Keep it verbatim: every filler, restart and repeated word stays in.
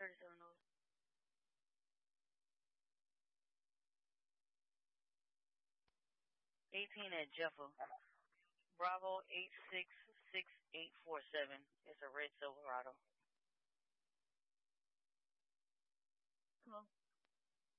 thirty-seven dollars. eighteen at Jeffa. Bravo eight six six eight four seven. It's a red Silverado. Hello.